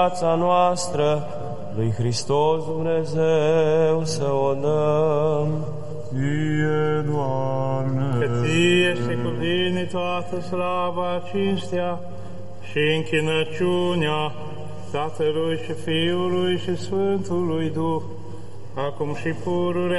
viața noastră, lui Hristos Dumnezeu să o dăm. Ție, Doamne, Că Ție se cuvine toată slava, cinstea și închinăciunea Tatălui și Fiului și Sfântului Duh, acum și pururea